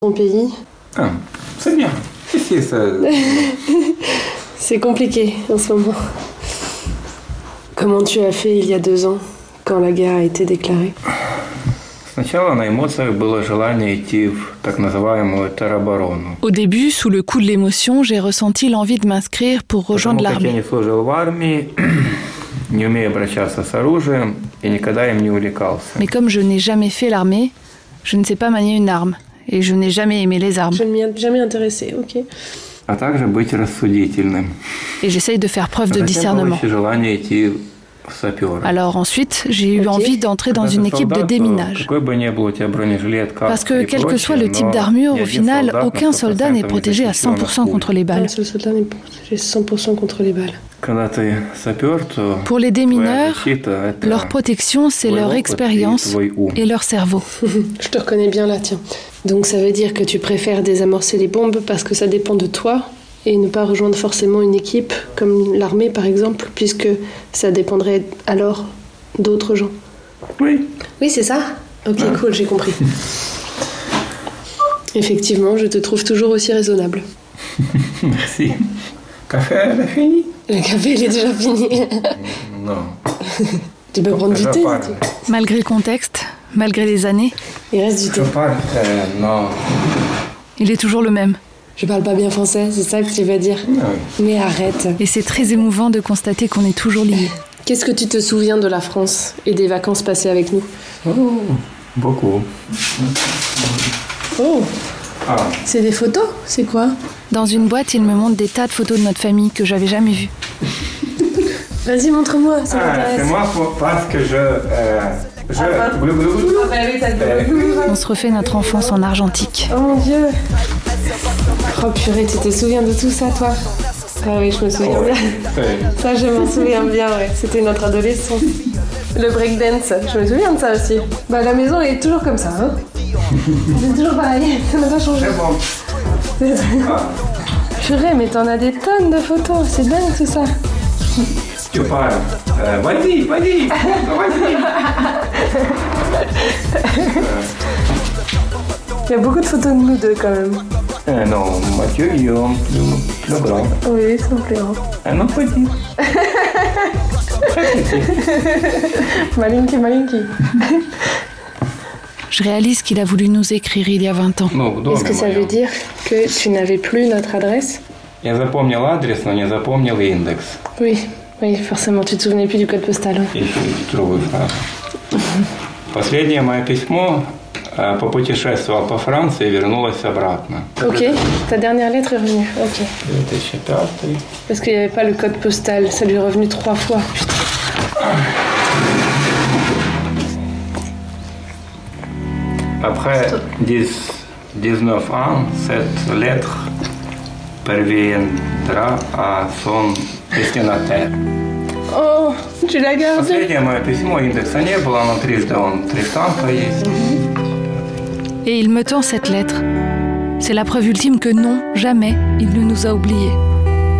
Ton pays? C'est bien. Ici, C'est compliqué en ce moment. Comment tu as fait il y a 2 ans, quand la guerre a été déclarée? Сначала на эмоциях было желание идти в так называемую тероборону. Au début, sous le coup de l'émotion, j'ai ressenti l'envie de m'inscrire pour rejoindre Потому как я l'armée. не служил в армии, не умею обращаться с оружием и никогда им не увлекался. Mais comme je n'ai jamais fait l'armée, je ne sais pas manier une arme. Et je n'ai jamais aimé les armes. Je ne m'y ai jamais intéressée, ok. А также быть рассудительным. Et j'essaye de faire preuve de Затем discernement. получить желание идти в саперы. Alors ensuite, j'ai eu Ok. envie d'entrer dans Когда une ты équipe de солдат, déminage. какой бы ни был у тебя бронежилет, каска Parce que и quel que прочее, soit le type но d'armure, ни au один final, солдат на aucun soldat 100% n'est protégé à защищен от 100% пуль. contre les Un balles. seul soldat n'est protégé 100% contre les balles. Когда ты сапер, то Pour les твоя démineurs, защита, это leur protection, c'est твой leur опыт и expérience твой ум. et leur cerveau. Je te reconnais bien là, tiens. Donc ça veut dire que tu préfères désamorcer les bombes parce que ça dépend de toi et ne pas rejoindre forcément une équipe comme l'armée par exemple, puisque ça dépendrait alors d'autres gens. Oui. Oui, c'est ça? Ok, cool, j'ai compris. Effectivement, je te trouve toujours aussi raisonnable. Merci. Café, elle a fini? Le café, il est déjà fini. Non. Tu peux prendre du thé? parle. Malgré le contexte, malgré les années, Il reste du Je thé. parle, non. il est toujours le même. Je parle pas bien français, c'est ça que tu vas dire? Ah oui. Mais arrête. Et c'est très émouvant de constater qu'on est toujours liés. Qu'est-ce que tu te souviens de la France et des vacances passées avec nous? Oh, beaucoup. Oh, Ah, c'est des photos? C'est quoi? Dans une boîte, il me montre des tas de photos de notre famille que j'avais jamais vues. Vas-y, montre-moi, ça c'est m'intéresse. moi parce que je... bah oui, t'as On se refait notre enfance en argentique. Oh mon Dieu. Oh purée, tu te souviens de tout ça, toi? Ah oui, je me souviens bien. Ça, je m'en souviens bien, ouais. C'était notre adolescence. Le breakdance, je me souviens de ça aussi. Bah, la maison est toujours comme ça, hein. C'est toujours pareil, ça n'a pas changé. C'est bon. Purée, mais t'en as des tonnes de photos, c'est dingue tout ça. Tu parles. Vas-y. Il y a beaucoup de photos de nous deux quand même. Non, Mathieu, il est plus grand. Oui, ils sont plus grands. Un autre petit. Malinki. Je réalise qu'il a voulu nous écrire il y a 20 ans. Ну, в доме Est-ce que ça моем. veut dire que tu n'avais plus notre adresse? Я запомнил адрес, но не запомнил индекс. Oui, forcément, tu te souvenais plus du code postal. Hein. И еще титровую фразу. Последнее мое письмо попутешествовал по Франции и вернулось обратно. Ok, ta dernière lettre est revenue. Ok. 2005. Parce qu'il n'y avait pas le code postal, ça lui est revenu 3 fois. Putain. Après 19 ans, cette lettre parviendra à son destinataire. Oh, tu l'as gardé? Последнее мое письмо, индекса не было, но трижды он 3 штампа есть. Et il me tend cette lettre. C'est la preuve ultime que non, jamais, il ne nous a oubliés.